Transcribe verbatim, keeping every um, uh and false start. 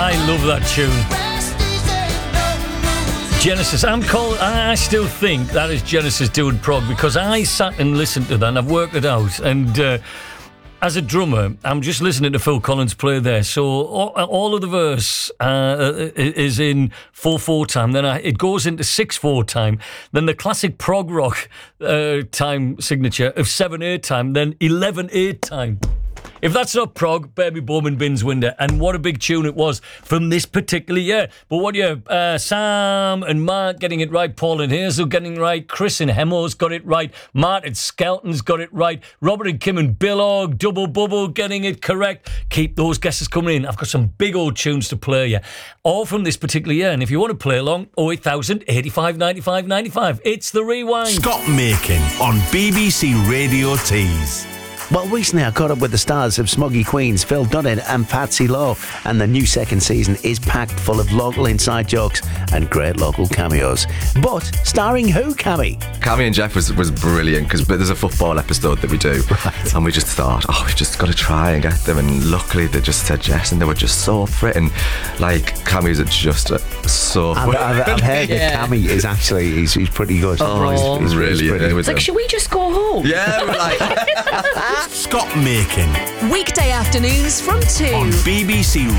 I love that tune. Genesis. I'm called. I still think that is Genesis doing prog because I sat and listened to that and I've worked it out. And uh, as a drummer, I'm just listening to Phil Collins play there. So all, all of the verse uh, is in four four time. Then I, it goes into six four time. Then the classic prog rock uh, time signature of seven eight time. Then eleven eight time. If that's not prog, Baby Bowman Bins Winder. And what a big tune it was from this particular year. But what you, uh, Sam and Mark getting it right, Paul and Hazel getting it right, Chris and Hemmo's got it right, Martin Skelton's got it right, Robert and Kim and Billog, Double Bubble getting it correct. Keep those guesses coming in. I've got some big old tunes to play you, all from this particular year. And if you want to play along, oh eight thousand, eighty-five, ninety-five, ninety-five. It's The Rewind. Scott Makin on B B C Radio Tees. Well, recently I caught up with the stars of Smoggy Queens, Phil Dunnan and Patsy Law, and the new second season is packed full of local inside jokes and great local cameos. But starring who, Cammy? Cammy and Jeff was, was brilliant because there's a football episode that we do, right. And we just thought, oh, we've just got to try and get them, and luckily they just said yes, and they were just so up for it, and like Cammy's just uh, so I've, I've, I've heard Yeah. that Cammy is actually he's, he's pretty good. Oh, he's, he's really pretty it was It's like, a- should we just go home? yeah, we're like Scott Makin Weekday afternoons from two. on B B C